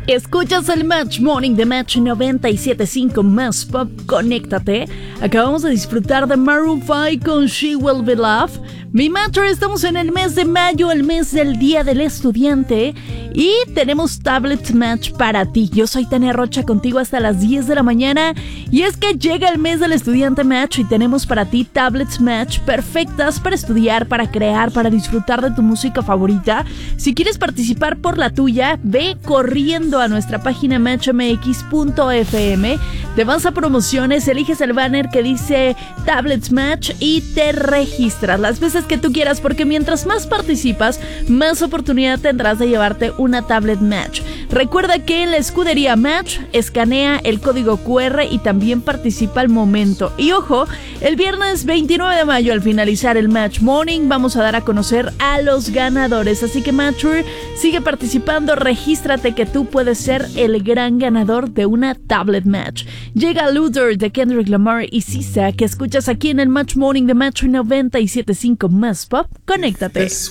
Escuchas el Match Morning de Match 97.5 Más Pop. Conéctate. Acabamos de disfrutar de Maroon 5 con She Will Be Loved. Mi Matcher, estamos en el mes de mayo, el mes del Día del Estudiante, y tenemos Tablet Match para ti. Yo soy Tania Rocha, contigo hasta las 10 de la mañana, y es que llega el mes del Estudiante Match y tenemos para ti Tablets Match perfectas para estudiar, para crear, para disfrutar de tu música favorita. Si quieres participar por la tuya, ve corriendo a nuestra página matchmx.fm, te vas a promociones, eliges el banner que dice Tablets Match y te registras las veces que tú quieras, porque mientras más participas, más oportunidad tendrás de llevarte una Tablet Match. Recuerda que en la escudería Match escanea el código QR y también participa al momento. Y ojo, el viernes 29 de mayo, al finalizar el Match Morning, vamos a dar a conocer a los ganadores. Así que Matcher, sigue participando, regístrate, que tú puedes ser el gran ganador de una Tablet Match. Llega Luther de Kendrick Lamar y Sisa, que escuchas aquí en el Match Morning de Match 97.5 Más Pop. Conéctate.